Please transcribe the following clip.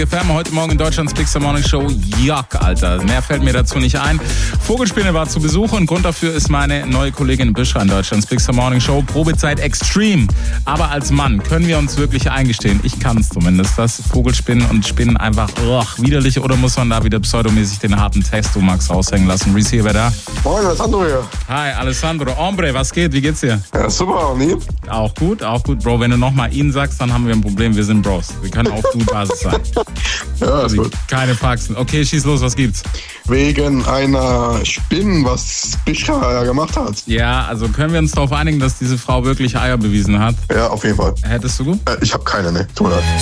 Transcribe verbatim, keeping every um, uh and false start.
Gefällt mir heute Morgen in Deutschlands Big Star Morning Show. Jock, Alter. Mehr fällt mir dazu nicht ein. Vogelspinne war zu Besuch und Grund dafür ist meine neue Kollegin Büschra in Deutschlands Big Star Morning Show. Probezeit extrem. Aber als Mann können wir uns wirklich eingestehen, ich kann es zumindest, dass Vogelspinnen und Spinnen einfach oh, widerlich, oder muss man da wieder pseudomäßig den harten Testo Max raushängen lassen? Reese hier, wer da? Moin, Alessandro hier. Hi, Alessandro. Hombre, was geht? Wie geht's dir? Ja, super, und Ihnen? Auch gut, auch gut, Bro. Wenn du nochmal ihn sagst, dann haben wir ein Problem. Wir sind Bros. Wir können auf Du-Basis sein. Ja, ist gut. Keine Faxen. Okay, schieß los, was gibt's? Wegen einer Spinne, was Büschra ja gemacht hat. Ja, also können wir uns darauf einigen, dass diese Frau wirklich Eier bewiesen hat? Ja, auf jeden Fall. Hättest du gut? Äh, ich habe keine, ne. Tut mir leid.